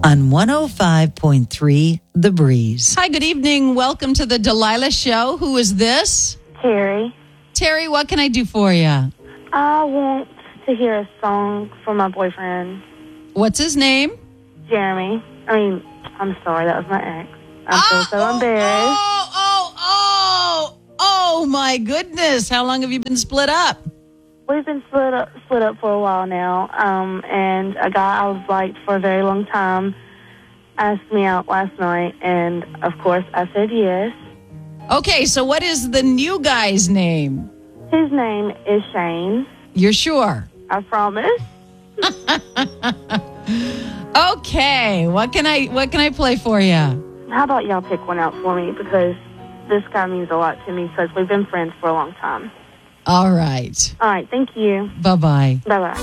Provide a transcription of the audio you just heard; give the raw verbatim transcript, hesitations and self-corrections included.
on one oh five point three The Breeze. Hi, good evening. Welcome to the Delilah Show. Who is this? Terry. Terry, what can I do for you? I want to hear a song from my boyfriend, What's his name? Jeremy. I mean, I'm sorry, that was my ex. I feel oh, so embarrassed. Oh, oh, oh, oh, my goodness. How long have you been split up? We've been split up, split up for a while now, um, and a guy I was liked for a very long time asked me out last night, and of course I said yes. Okay, so what is the new guy's name? His name is Shane. You're sure? I promise. Okay, what can I what can I play for you? How about y'all pick one out for me, because this guy means a lot to me because we've been friends for a long time. All right. All right, thank you. Bye-bye. Bye-bye.